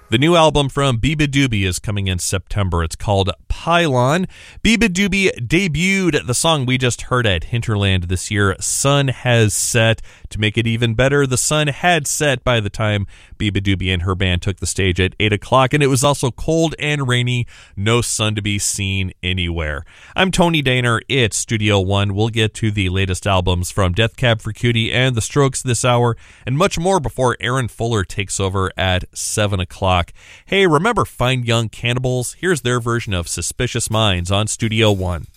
The new album from Beabadoobee is coming in September. It's called Pylon. Beabadoobee debuted the song we just heard at Hinterland this year, Sun Has Set. To make it even better, the sun had set by the time Beabadoobee and her band took the stage at 8 o'clock, and it was also cold and rainy, no sun to be seen anywhere. I'm Tony Daner, it's Studio One. We'll get to the latest albums from Death Cab for Cutie and The Strokes this hour, and much more before Aaron Fuller takes over at 7 o'clock. Hey, remember Fine Young Cannibals? Here's their version of Suspicious Minds on Studio One.